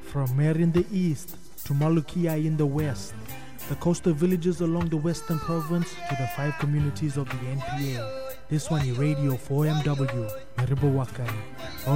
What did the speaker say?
From Mer in the east to Malukia in the west, the coastal villages along the western province to the 5 communities of the NPA. This one is Radio 4MW, Meribowakai.